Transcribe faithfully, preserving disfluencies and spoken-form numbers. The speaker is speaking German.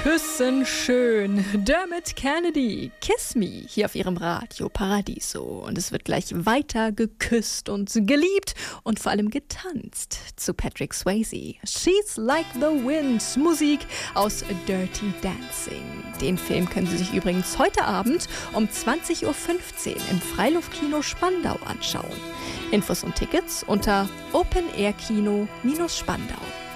Küssen schön. Dermot Kennedy, Kiss Me, hier auf ihrem Radio Paradiso. Und es wird gleich weiter geküsst und geliebt und vor allem getanzt zu Patrick Swayze. She's Like the Wind, Musik aus Dirty Dancing. Den Film können Sie sich übrigens heute Abend um zwanzig Uhr fünfzehn im Freiluftkino Spandau anschauen. Infos und Tickets unter openairkino Bindestrich spandau.